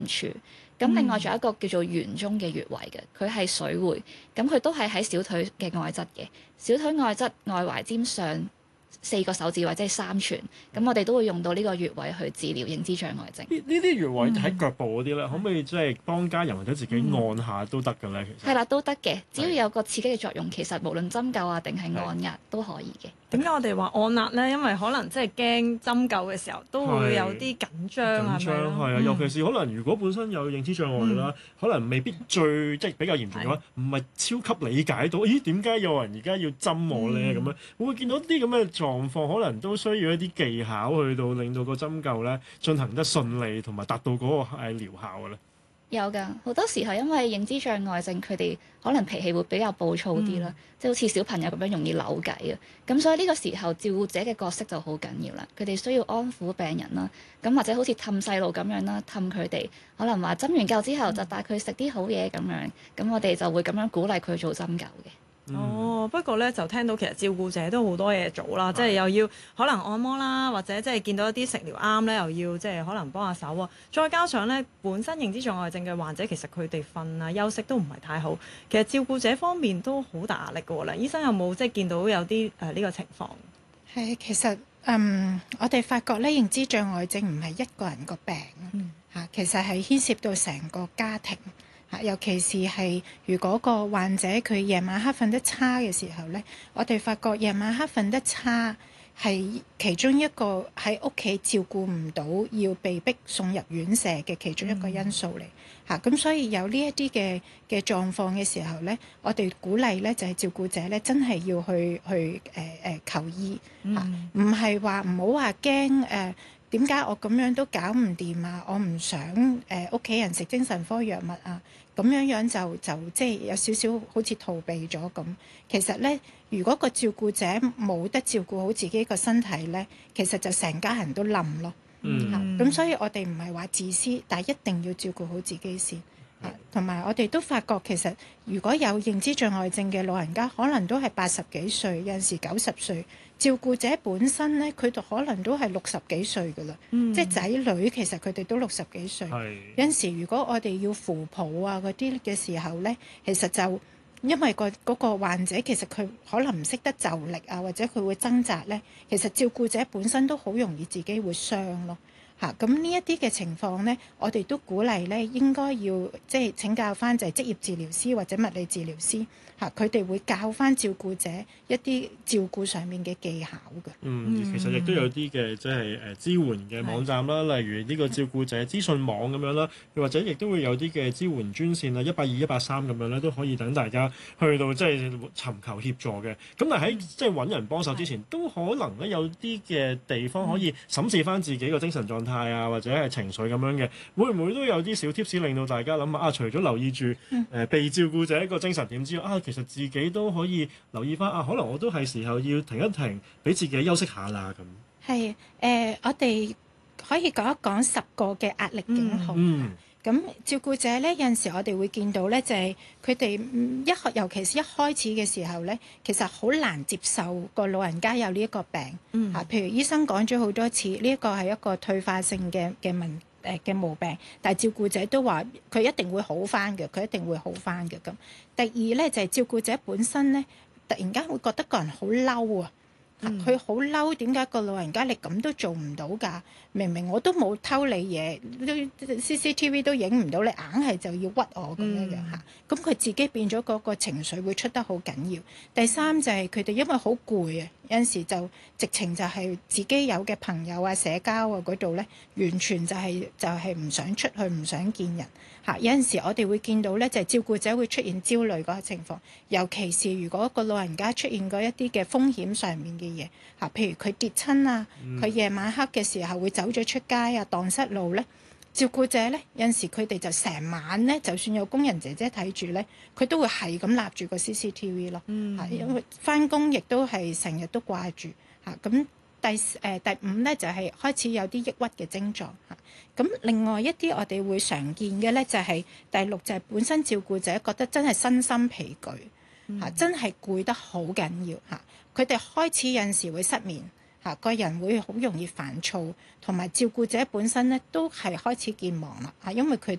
處。咁另外仲有一個叫做圓中嘅穴位嘅，佢係水會，咁佢都係喺小腿嘅外側嘅，小腿外側外踝尖上4個手指或者係3寸，咁我哋都會用到呢個穴位去治療認知障礙症。 呢啲穴位喺腳部嗰啲咧，可唔可以即係幫家人或者自己按下都得嘅咧？其實係啦，都得嘅，只要有個刺激嘅作用，其實無論針灸啊定係按壓都可以嘅。 點解我哋話按壓咧？因為可能即係驚針灸嘅時候都會有啲緊張啊， 係啊，尤其是可能如果本身有認知障礙啦，可能未必即係比較嚴重嘅話，唔係超級理解到，咦點解有人而家要針我咧咁樣？會唔會見到啲咁嘅狀況，可能都需要一啲技巧去到令到個針灸咧進行得順利，同埋達到嗰個療效嘅咧？ 有㗎，好多時候因為認知障礙症，佢哋可能脾氣會比較暴躁啲啦，即係好似小朋友咁樣容易扭計啊。咁所以呢個時候照顧者嘅角色就好緊要啦。佢哋需要安撫病人啦，咁或者好似氹細路咁樣啦，氹佢哋，可能話針完灸之後就帶佢食啲好嘢咁樣，咁我哋就會咁樣鼓勵佢做針灸嘅。 不過咧就聽到其實照顧者都好多嘢做啦，即係又要可能按摩啦，或者即係見到一啲食療啱咧，又要即係可能幫下手喎。再加上咧本身認知障礙症嘅患者，其實佢哋瞓啊休息都唔係太好，其實照顧者方面都好大壓力㗎喎啦。醫生有冇即係見到有啲呢個情況？ 係其實我哋發覺咧認知障礙症唔係一個人個病其實係牽涉到成個家庭。尤其是係如果個患者佢夜晚黑瞓得差嘅時候呢，我哋發覺夜晚黑瞓得差係其中一個喺屋企照顧唔到要被逼送入院舍嘅其中一個因素嚟。咁所以有呢一啲嘅狀況嘅時候呢，我哋鼓勵呢就係照顧者呢真係要去求醫唔係話唔好話驚點解我咁樣都搞唔掂啊？我唔想屋企人食精神科藥物啊，咁樣就即係有少少好似逃避咗咁。其實咧，如果個照顧者冇得照顧好自己個身體咧，其實就成家人都冧咯。咁所以我哋唔係話自私，但係一定要照顧好自己先。同埋我哋都發覺其實如果有認知障礙症嘅老人家，可能都係80幾歲，有陣時90歲。照顧者本身咧，佢就可能都係60幾歲㗎啦，即係仔女其實佢哋都60幾歲。有陣時如果我哋要扶抱啊嗰啲嘅時候咧，其實就因為嗰個患者其實佢可能唔識得就力啊，或者佢會掙扎咧，其實照顧者本身都好容易自己會傷咯。咁呢一啲嘅情況呢，我哋都鼓勵呢應該要即係請教翻就係職業治療師或者物理治療師佢哋會教翻照顧者一啲照顧上面嘅技巧嘅。 其實亦都有啲嘅即係支援嘅網站啦，例如呢個照顧者資訊網咁樣啦，又或者亦都會有啲嘅支援專線啊，182、183咁樣咧，都可以等大家去到即係尋求協助嘅。咁但係喺即係揾人幫手之前，都可能咧有啲嘅地方可以審視翻自己個精神狀態啊，或者係情緒咁樣嘅，會唔會都有啲小 tips 令到大家諗下除咗留意住被照顧者一個精神點之外，其實自己都可以留意翻可能我都係時候要停一停，俾自己休息下啦咁。 係我哋可以講一講10個嘅壓力警號。咁照顧者咧，有陣時我哋會見到咧，就係佢哋尤其是一開始嘅時候咧，其實好難接受個老人家有呢一個病。譬如醫生講咗好多次，呢一個係一個退化性嘅毛病，但係照顧者都話佢一定會好翻嘅，佢一定會好翻嘅咁。第二咧就係照顧者本身咧，突然間會覺得個人好嬲啊！佢好嬲，點解個老人家你咁都做唔到㗎？明明我都冇偷你嘢，都 CCTV 都影唔到你，硬係就要屈我咁樣嚇。咁佢自己變咗嗰個情緒會出得好緊要。第三就係佢哋因為好攰啊，有陣時就直情就係自己有嘅朋友啊、社交啊嗰度咧，完全就係唔想出去，唔想見人嚇。有陣時我哋會見到咧，就係照顧者會出現焦慮嗰個情況，尤其是如果個老人家出現過一啲嘅風險上面嘅嘢嚇，譬如佢跌親啊，佢夜晚黑嘅時候會走咗出街啊，蕩失路咧，照顧者咧有陣時佢哋就成晚咧，就算有工人姐姐睇住咧，佢都會係咁立住個 CCTV 咯嚇，因為翻工亦都係成日都掛住嚇。咁第五咧就係開始有啲抑鬱嘅症狀嚇。咁另外一啲我哋會常見嘅咧就係第六，就係本身照顧者覺得真係身心疲倦嚇，真係攰得好緊要嚇。佢哋開始有陣時會失眠嚇，個人會好容易煩躁，同埋照顧者本身咧都係開始健忘啦嚇，因為佢哋